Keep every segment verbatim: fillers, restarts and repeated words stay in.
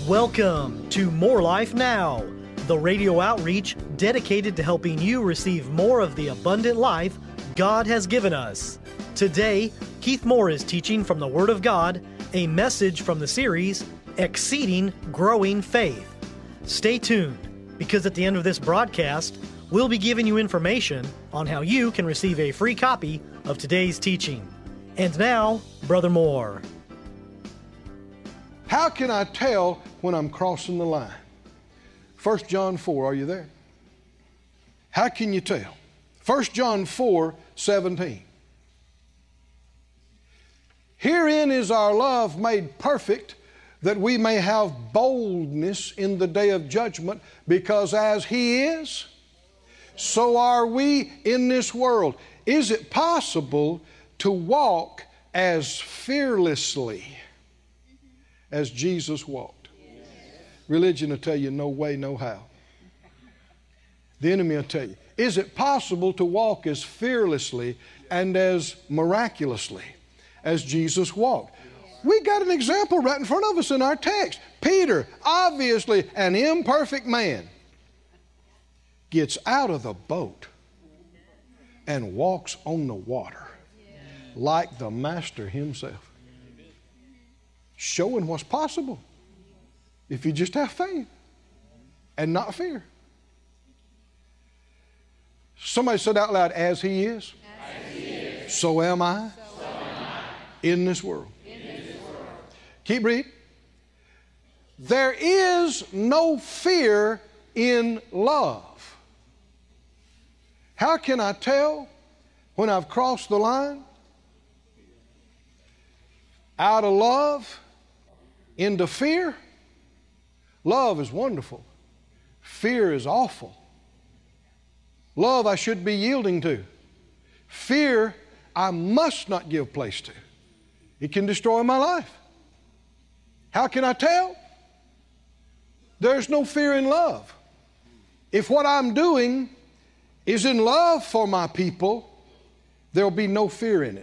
Welcome to More Life Now, the radio outreach dedicated to helping you receive more of the abundant life God has given us. Today, Keith Moore is teaching from the Word of God, a message from the series, Exceeding Growing Faith. Stay tuned, because at the end of this broadcast, we'll be giving you information on how you can receive a free copy of today's teaching. And now, Brother Moore. How can I tell when I'm crossing the line? First John four, are you there? How can you tell? First John four, seventeen. Herein is our love made perfect, that we may have boldness in the day of judgment, because as He is, so are we in this world. Is it possible to walk as fearlessly as Jesus walked? Yes. Religion will tell you no way, no how. The enemy will tell you. Is it possible to walk as fearlessly and as miraculously as Jesus walked? We got an example right in front of us in our text. Peter, obviously an imperfect man, gets out of the boat and walks on the water like the Master Himself. Showing what's possible if you just have faith and not fear. Somebody said out loud, as He is, as he is. So am I, so am I. In, this world. in this world. Keep reading. There is no fear in love. How can I tell when I've crossed the line? Out of love into fear. Love is wonderful. Fear is awful. Love I should be yielding to. Fear I must not give place to. It can destroy my life. How can I tell? There's no fear in love. If what I'm doing is in love for my people, there'll be no fear in it.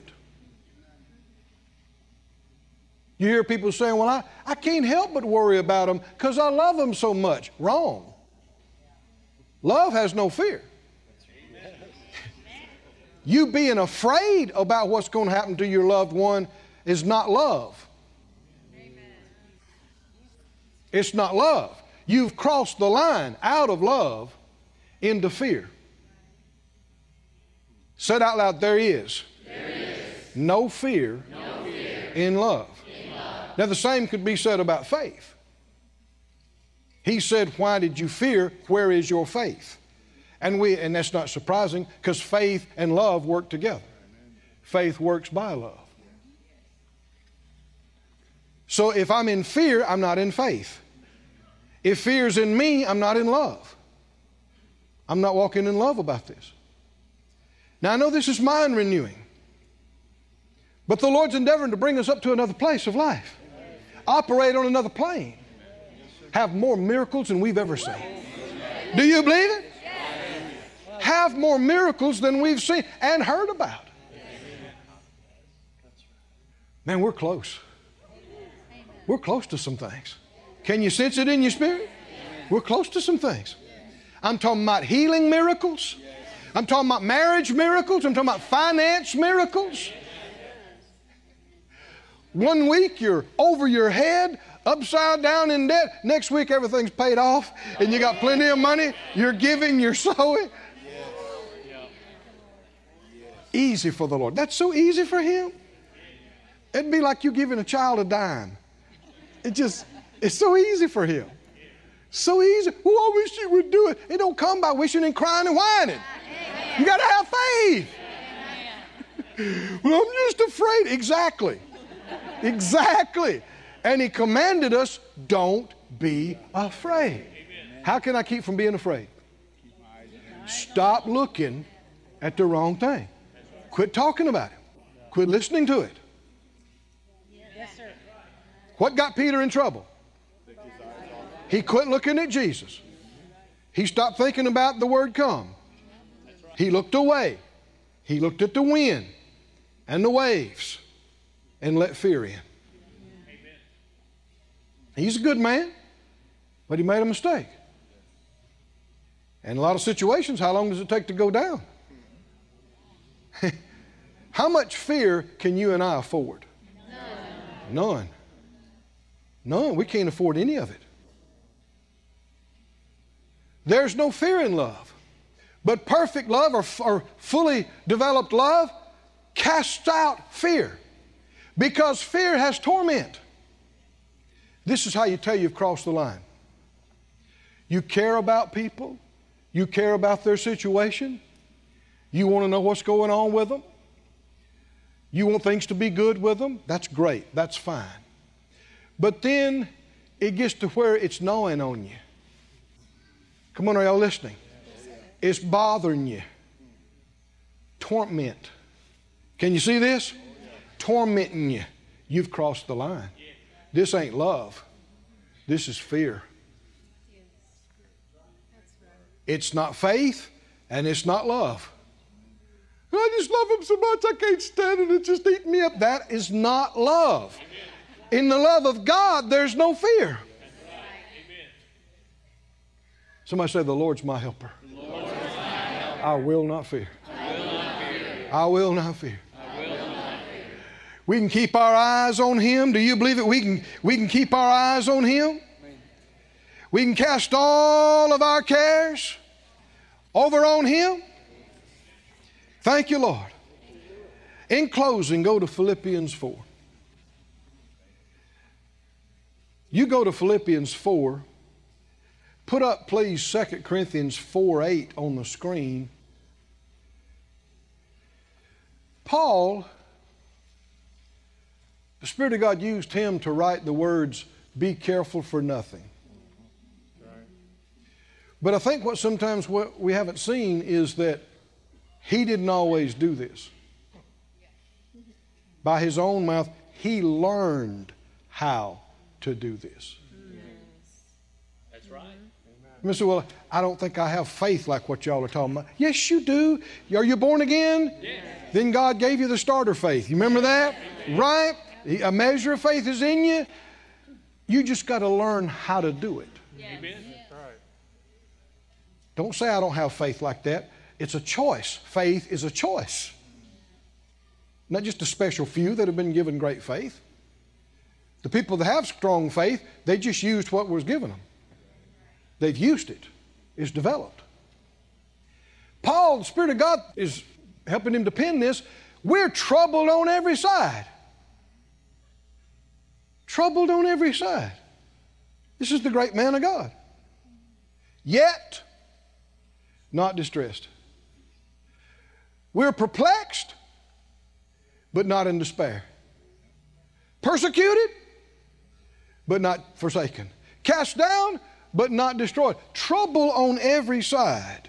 You hear people saying, well, I, I can't help but worry about them because I love them so much. Wrong. Love has no fear. You being afraid about what's going to happen to your loved one is not love. It's not love. You've crossed the line out of love into fear. Said out loud, there is, there is no fear, no fear in love. Now, the same could be said about faith. He said, why did you fear? Where is your faith? And we, and that's not surprising, because faith and love work together. Faith works by love. So if I'm in fear, I'm not in faith. If fear's in me, I'm not in love. I'm not walking in love about this. Now, I know this is mind renewing, but the Lord's endeavoring to bring us up to another place of life. Operate on another plane. Have more miracles than we've ever seen. Do you believe it? Have more miracles than we've seen and heard about. Man, we're close. We're close to some things. Can you sense it in your spirit? We're close to some things. I'm talking about healing miracles. I'm talking about marriage miracles. I'm talking about finance miracles. One week you're over your head, upside down in debt. Next week everything's paid off and you got plenty of money. You're giving, you're sowing. Easy for the Lord. That's so easy for Him. It'd be like you giving a child a dime. It just, it's so easy for Him. So easy. Oh, I wish you would do it. It don't come by wishing and crying and whining. You got to have faith. Well, I'm just afraid. Exactly. Exactly. And He commanded us, don't be afraid. How can I keep from being afraid? Stop looking at the wrong thing. Quit talking about it. Quit listening to it. What got Peter in trouble? He quit looking at Jesus. He stopped thinking about the word come. He looked away. He looked at the wind and the waves and let fear in. He's a good man. But he made a mistake. And in a lot of situations, how long does it take to go down? How much fear can you and I afford? None. None. None. We can't afford any of it. There's no fear in love. But perfect love, or, or fully developed love, casts out fear. Because fear has torment. This is how you tell you've crossed the line. You care about people. You care about their situation. You want to know what's going on with them. You want things to be good with them. That's great. That's fine. But then it gets to where it's gnawing on you. Come on, are y'all listening? It's bothering you. Torment. Can you see this? Tormenting you. You've crossed the line. This ain't love. This is fear. It's not faith and it's not love. I just love him so much I can't stand it. It's just eating me up. That is not love. In the love of God, there's no fear. Somebody say, the Lord's my helper. Lord's my helper. I will not fear. I will not fear. I will not fear. I will not fear. We can keep our eyes on Him. Do you believe it? We can, we can keep our eyes on Him. We can cast all of our cares over on Him. Thank you, Lord. In closing, go to Philippians four. You go to Philippians four. Put up, please, Second Corinthians four eight on the screen. Paul, the Spirit of God used him to write the words, be careful for nothing. But I think what sometimes what we haven't seen is that he didn't always do this. By his own mouth, he learned how to do this. That's right. You say, well, I don't think I have faith like what y'all are talking about. Yes, you do. Are you born again? Yes. Then God gave you the starter faith. You remember that? Right? A measure of faith is in you. You just got to learn how to do it. Yes. Amen. Don't say I don't have faith like that. It's a choice. Faith is a choice. Not just a special few that have been given great faith. The people that have strong faith, they just used what was given them. They've used it. It's developed. Paul, the Spirit of God is helping him to pen this. We're troubled on every side. Troubled on every side. This is the great man of God. Yet, not distressed. We're perplexed, but not in despair. Persecuted, but not forsaken. Cast down, but not destroyed. Trouble on every side.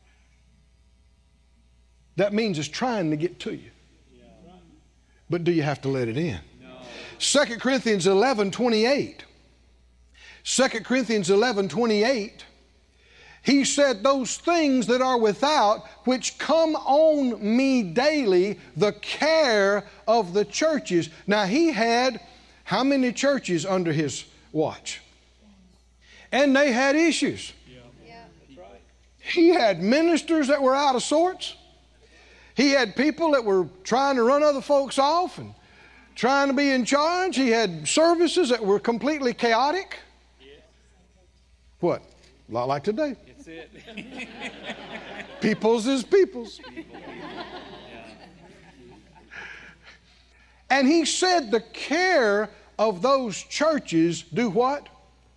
That means it's trying to get to you. But do you have to let it in? No. Second Corinthians eleven twenty-eight. Second Corinthians eleven twenty-eight. He said, those things that are without, which come on me daily, the care of the churches. Now, he had how many churches under his watch? And they had issues. Yeah. Yeah. That's right. He had ministers that were out of sorts. He had people that were trying to run other folks off and trying to be in charge. He had services that were completely chaotic. Yeah. What? A lot like today. That's it. People's is people's. People. And he said the care of those churches do what?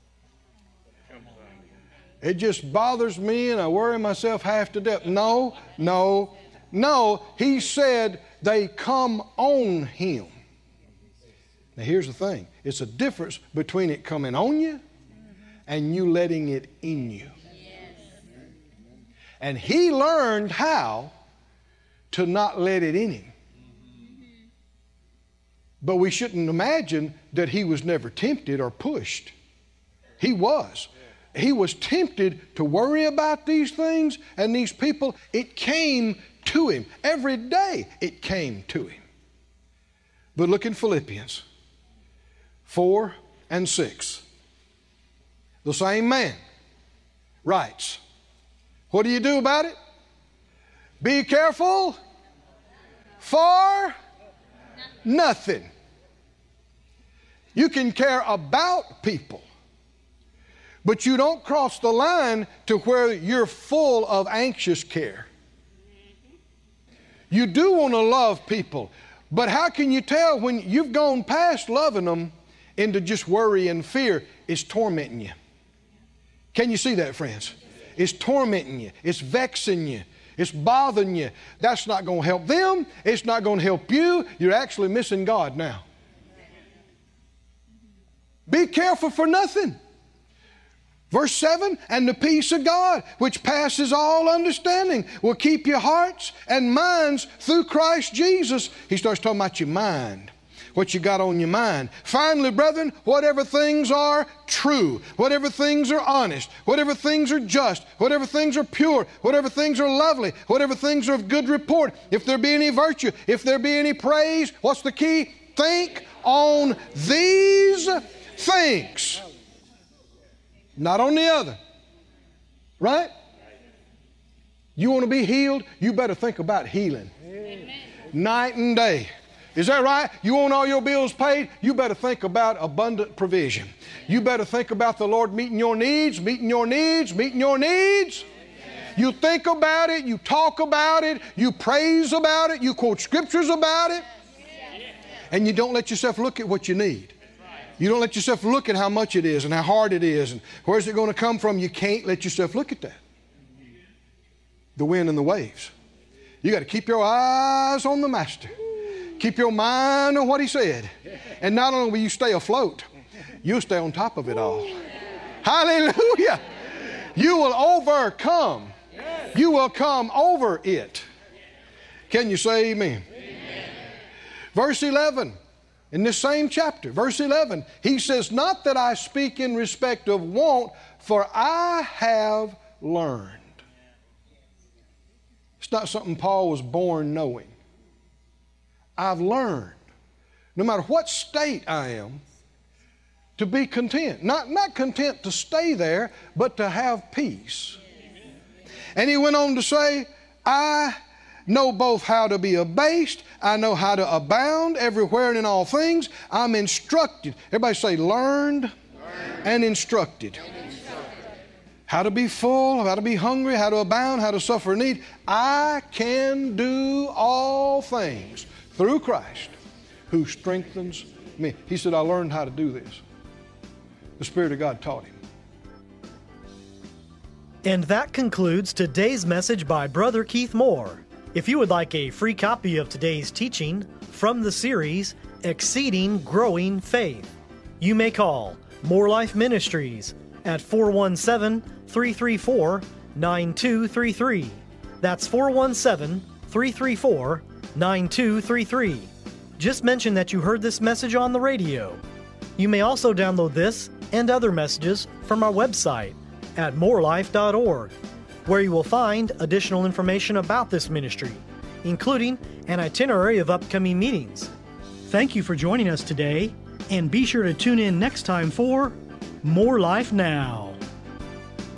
It just bothers me and I worry myself half to death. No, no, no. He said they come on him. Now here's the thing. It's a difference between it coming on you and you letting it in you. And he learned how to not let it in him. But we shouldn't imagine that he was never tempted or pushed. He was. He was tempted to worry about these things and these people. It came to him. Every day it came to him. But look in Philippians four and six. the same man, writes, what do you do about it? Be careful for nothing. You can care about people, but you don't cross the line to where you're full of anxious care. You do want to love people, but how can you tell when you've gone past loving them into just worry and fear? It's tormenting you. Can you see that, friends? It's tormenting you. It's vexing you. It's bothering you. That's not going to help them. It's not going to help you. You're actually missing God now. Be careful for nothing. Verse seven, and the peace of God, which passes all understanding, will keep your hearts and minds through Christ Jesus. He starts talking about your mind, what you got on your mind. Finally, brethren, whatever things are true, whatever things are honest, whatever things are just, whatever things are pure, whatever things are lovely, whatever things are of good report, if there be any virtue, if there be any praise, what's the key? Think on these things. Not on the other. Right? You want to be healed? You better think about healing. Amen. Night and day. Is that right? You want all your bills paid? You better think about abundant provision. You better think about the Lord meeting your needs, meeting your needs, meeting your needs. You think about it, you talk about it, you praise about it, you quote scriptures about it, and you don't let yourself look at what you need. You don't let yourself look at how much it is and how hard it is and where's it going to come from. You can't let yourself look at that. The wind and the waves. You got to keep your eyes on the Master. Keep your mind on what He said. And not only will you stay afloat, you'll stay on top of it all. Hallelujah. You will overcome. You will come over it. Can you say amen? Amen. Verse eleven. In this same chapter, verse eleven, he says, not that I speak in respect of want, for I have learned. It's not something Paul was born knowing. I've learned, no matter what state I am, to be content. Not, not content to stay there, but to have peace. And he went on to say, I know both how to be abased, I know how to abound everywhere and in all things. I'm instructed. Everybody say learned, learned. And, instructed. and instructed. How to be full, how to be hungry, how to abound, how to suffer need. I can do all things through Christ who strengthens me. He said, I learned how to do this. The Spirit of God taught him. And that concludes today's message by Brother Keith Moore. If you would like a free copy of today's teaching from the series, Exceeding Growing Faith, you may call More Life Ministries at four one seven, three three four, nine two three three. That's four one seven, three three four, nine two three three. Just mention that you heard this message on the radio. You may also download this and other messages from our website at more life dot org. where you will find additional information about this ministry, including an itinerary of upcoming meetings. Thank you for joining us today, and be sure to tune in next time for More Life Now.